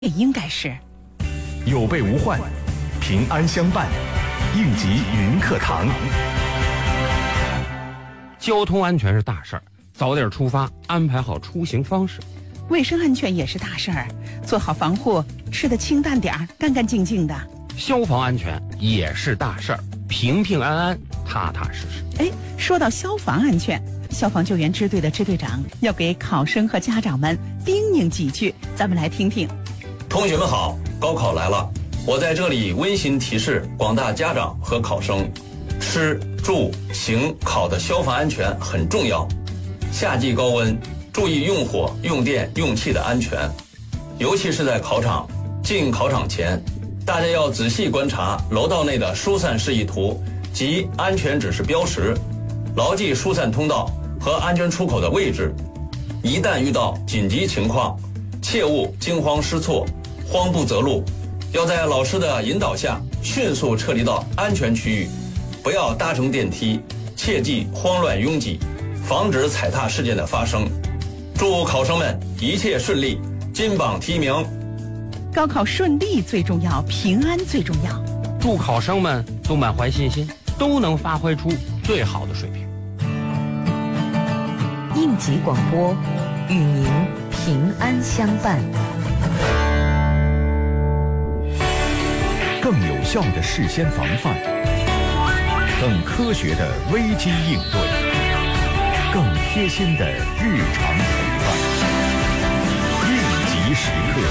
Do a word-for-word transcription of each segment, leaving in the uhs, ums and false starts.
也应该是有备无患，平安相伴，应急云课堂。 交通安全是大事儿，早点出发，安排好出行方式。 卫生安全也是大事儿，做好防护，吃得清淡点儿，干干净净的。 消防安全也是大事儿，平平安安，踏踏实实。 哎，说到消防安全，消防救援支队的支队长要给考生和家长们叮咛几句，咱们来听听。 同学们好，高考来了，我在这里温馨提示广大家长和考生，吃住行考的消防安全很重要。夏季高温，注意用火、用电、用气的安全，尤其是在考场。进考场前，大家要仔细观察楼道内的疏散示意图及安全指示标识，牢记疏散通道和安全出口的位置。一旦遇到紧急情况，切勿惊慌失措、慌不择路，要在老师的引导下迅速撤离到安全区域，不要搭乘电梯，切忌慌乱拥挤，防止踩踏事件的发生。祝考生们一切顺利，金榜题名。 高考顺利最重要，平安最重要。 祝考生们都满怀信心，都能发挥出最好的水平。 应急广播，与您平安相伴。 更有效的事先防范，更科学的危机应对，更贴心的日常陪伴。应急时刻。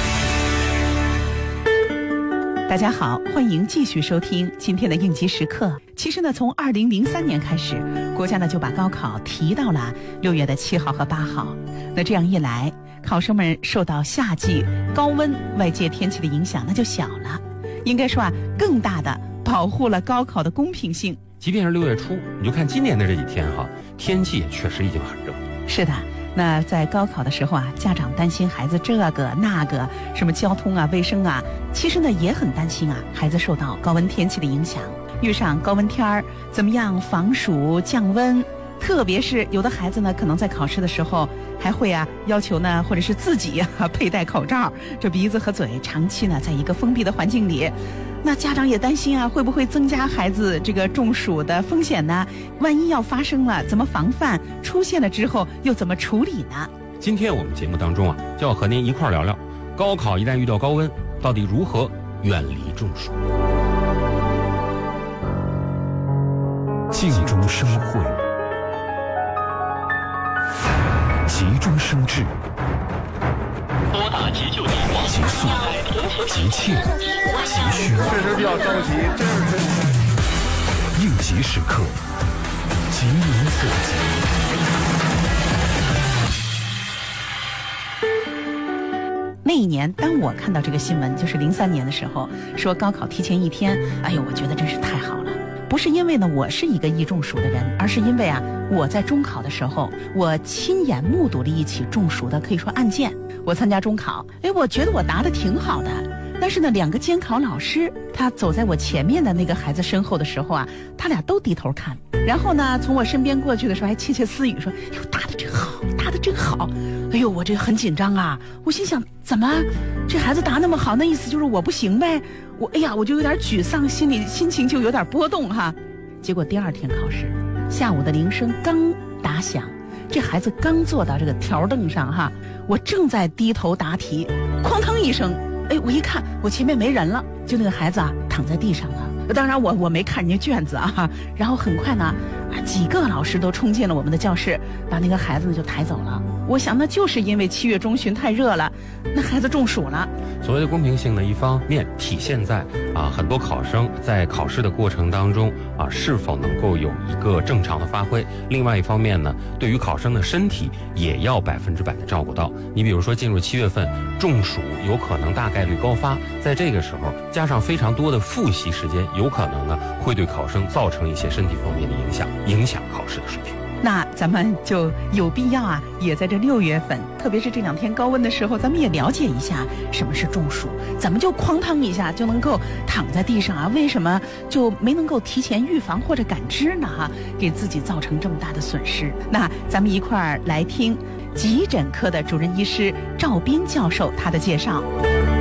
大家好，欢迎继续收听今天的应急时刻。其实呢，从二零零三年开始，国家呢就把高考提到了六月的七号和八号。那这样一来，考生们受到夏季高温外界天气的影响那就小了，应该说啊，更大的保护了高考的公平性。 即便是六月初，你就看今年的这几天哈，天气也确实已经很热。 是的。那在高考的时候啊，家长担心孩子这个那个，什么交通啊、卫生啊，其实呢也很担心啊，孩子受到高温天气的影响，遇上高温天儿，怎么样防暑降温？特别是有的孩子呢，可能在考试的时候还会啊要求呢，或者是自己啊佩戴口罩，这鼻子和嘴长期呢在一个封闭的环境里。那家长也担心啊，会不会增加孩子这个中暑的风险呢？万一要发生了，怎么防范？出现了之后又怎么处理呢？ 今天我们节目当中啊，就要和您一块儿聊聊，高考一旦遇到高温，到底如何远离中暑？ 静中生慧，急中生智， 拨打急救电话， 急速、急切、急需， 确实比较着急，真是真是。 应急时刻，急民所急。 那一年，当我看到这个新闻，就是零三年的时候，说高考提前一天，哎呦，我觉得真是太好了。不是因为呢我是一个易中暑的人，而是因为啊我在中考的时候，我亲眼目睹了一起中暑的可以说案件。我参加中考，哎，我觉得我答得挺好的，但是呢两个监考老师他走在我前面的那个孩子身后的时候啊，他俩都低头看，然后呢从我身边过去的时候还窃窃私语说，哟，答得真好，答得真好。哎呦，我这很紧张啊，我心想怎么这孩子答那么好，那意思就是我不行呗。我哎呀，我就有点沮丧，心里心情就有点波动哈。结果第二天考试，下午的铃声刚打响，这孩子刚坐到这个条凳上哈，我正在低头答题，哐当一声，哎，我一看我前面没人了，就那个孩子啊躺在地上了。当然我我没看人家卷子啊，然后很快呢，啊几个老师都冲进了我们的教室，把那个孩子呢就抬走了。我想那就是因为七月中旬太热了，那孩子中暑了。 所谓的公平性呢，一方面体现在啊很多考生在考试的过程当中啊是否能够有一个正常的发挥，另外一方面呢，对于考生的身体也要百分之百的照顾到。你比如说进入七月份，中暑有可能大概率高发，在这个时候加上非常多的复习时间，有可能呢会对考生造成一些身体方面的影响，影响考试的水平。 那咱们就有必要啊，也在这六月份，特别是这两天高温的时候，咱们也了解一下什么是中暑，怎么就哐当一下就能够躺在地上啊？为什么就没能够提前预防或者感知呢？哈，给自己造成这么大的损失。那咱们一块儿来听急诊科的主任医师赵斌教授他的介绍。